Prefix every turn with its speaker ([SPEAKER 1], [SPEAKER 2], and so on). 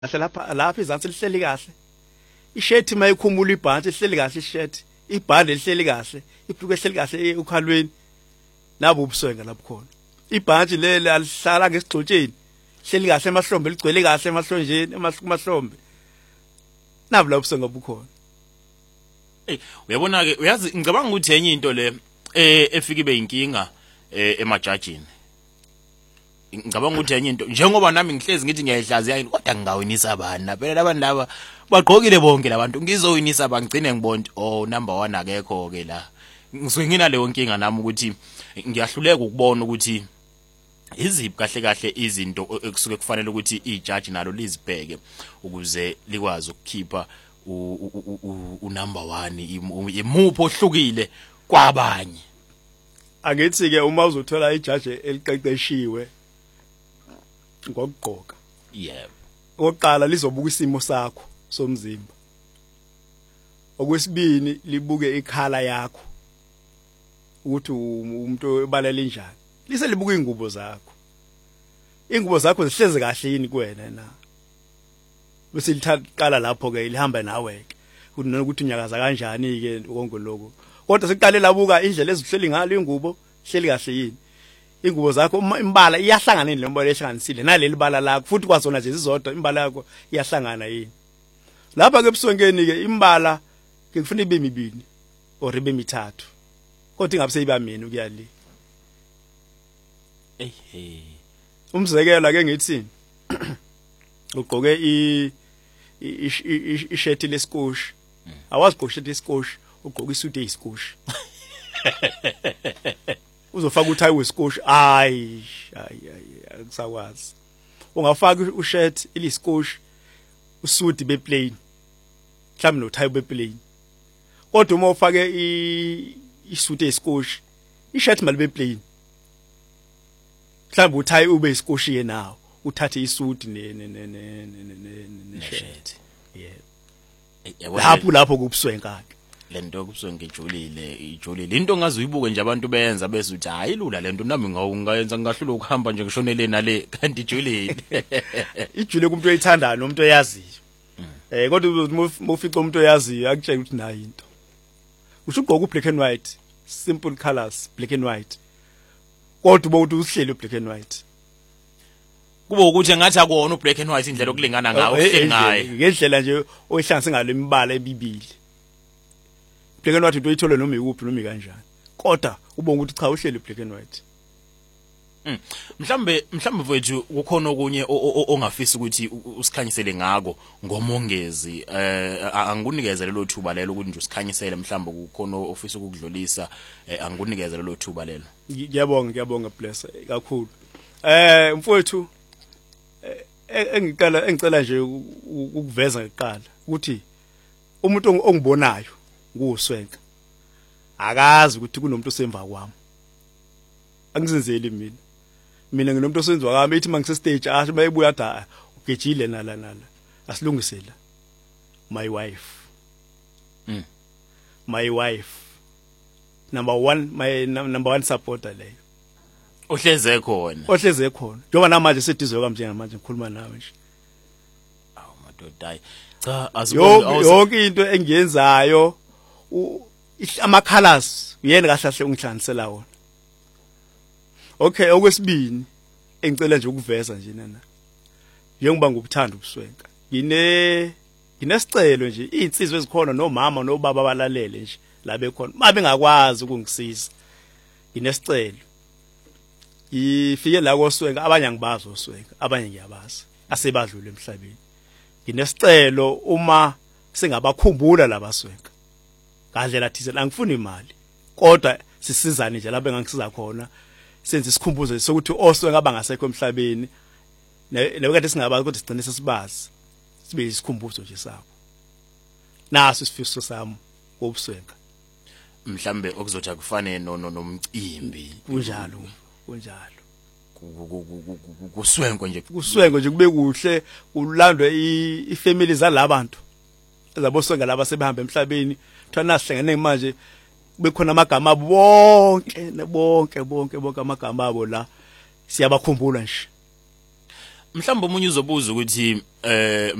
[SPEAKER 1] lapha izansi lihleli kahle. Ishirt mayikhumula ibhanti lihleli kahle ishirt. Ibhande lihleli kahle, ibhluku lihleli kahle ukhalweni. Nabo ubuswenga lapho khona. Ibhanti leli alihlala ngesigxotsheni. Lihleli kahle emahlombe ligcwele kahle emahlonjeni, emahlombe. Nabo la ubuswenga bukhona.
[SPEAKER 2] Uyabona ke uyazi ngicabanga ukuthi enye into le efika ibe inkinga emajajini. Ngicabanga ukuthi enye into njengoba nami ngihlezi ngithi ngiyayihlaziya yini kodwa ngingawinisa abani phela abantu laba bagqokile bonke labantu ngizowinisa bangigcine ngibona number 1 akekho ke la ngisuke nginaleyo nkinga nami ukuthi ngiyahluleka ukubona ukuthi iziphi kahle izinto ekusuke kufanele ukuthi ijudge nalo lizibheke ukuze likwazi ukukhipha number 1 imupho ohlukile kwabanye.
[SPEAKER 1] Angithi ke uma uzothola ijudge eliqeqeshiwe ngokugqoka oqala lizobuka isimo sakho somzimba, okwesibini libuke ikhala yakho ukuthi umuntu obalela njani, lise libuka ingubo zakho zihleze kahle yini kuwena na, bese lithatha lapho ke lihamba nawe ke ukuthi unyakaza kanjani ke konke lokho. Kodwa sekuqale labuka indlela ezihleli ngalo ingubo hleli kahle yini, ingubo zakho imbala iyahlangana nembala ehlanganisile naleli bala lakho futhi kwazona nje zizodwa imbala yakho iyahlangana yini. Lapha ke ebuswenkeni ke imbala ke kufanele ibe mibili or ibe mithathu kodwa ingabe seyiba mina ukuyali. Umzekelo ke ngithi ugqoke i-shirt leskoshi, awazi ugqoka i-shirt leskoshi ugqoka isuit eyiskoshi. Uzofaka uthayi weskoshi ayi akusakwazi. Ungafaka ushirt eliskoshi usuit beplain mhlawumbe nothayi beplain, kodwa uma ufake isuit eyiskoshi ishirt malibe plain mhlawumbe uthayi ube iskoshi yenawo uthathe isuit ne-shirt. Lapho kubuswenka ke
[SPEAKER 2] lento kubuswenga ijulile into ngazuyibuke nje abantu benza bese uthi hayi lula lento nami ngayenza ngahlula ukuhamba nje ngishonele nale kanti ijulile.
[SPEAKER 1] Ijule kumuntu oyithandayo nomuntu oyaziyo. Kodwa ufica umuntu oyaziyo akutshela ukuthi nayo into. Usho ugqoka black and white, simple colors, black and white. Kodwa ubuthi usihlele black and white.
[SPEAKER 2] Kuba ukuthi ngathi akuona black and white indlela okulingana ngayo uhleli ngayo.
[SPEAKER 1] Ngendlela nje oyihlanganisa ngalo imibala ebibili. Black and white into oyithola noma ikuphi noma kanjani. Kodwa ubonga ukuthi cha uhleli black and white.
[SPEAKER 2] Mhlambe mfowethu kukhona okunye ongafisa ukuthi usikhanyisele ngako ngomongezi angikunikeze lelo thuba lelo ukuthi nje usikhanyisele mhlambe kukhona ofisa ukudlulisa angikunikeze lelo thuba lelo.
[SPEAKER 1] Ngiyabonga bless kakhulu. Mfowethu engicela nje ukuveza ngeqala ukuthi umuntu ongibonayo nguswenka akazi ukuthi kunomuntu osemva kwami. Angizenzeli mina nginomuntu osenziwa kwami ethi mangise stage asho bayibuya ada ugejile nala asilungisela my wife number 1 supporter leyo
[SPEAKER 2] ohleze khona
[SPEAKER 1] njengoba namanje sedizwe kwami njengamanje ngikhuluma nawe nje.
[SPEAKER 2] Awu madoda cha azibona
[SPEAKER 1] yonke into engiyenzayo ama colors uyena kahle ungihlanganisela wona. Okay, okwesibini engicela nje ukuveza nje nana njengoba ngokuthanda ubuswenka nginesicelo nje insizwe ezikhona nomama nobaba abalalele nje la bekhona babe ngakwazi ukungisiza. Nginesicelo ifike la koswenka abanye angibazi oswenka abanye ngiyabazi asebadlule emhlabeni. Nginesicelo uma singabakhumbula labaswenka ngandlela thize angifuni imali kodwa sisizane nje lapho engangisiza khona senze isikhumbuzo sokuthi oswenka abangasekho emhlabeni nekade singabazi kodwa sigcine sesibazi sibe isikhumbuzo nje sabo. Naso isifiso sami wobuswenka
[SPEAKER 2] mhlambe okuzothi akufane nomcimbi
[SPEAKER 1] kunjalo
[SPEAKER 2] kuswenko nje
[SPEAKER 1] kube kuhle kulandwe ifamily zalabantu ezaboswenka laba sebehamba emhlabeni thana sihlangene manje bekhona amagama bonke amagama abo la siyabakhumbula nje.
[SPEAKER 2] mhlawumbe umunye uzobuza ukuthi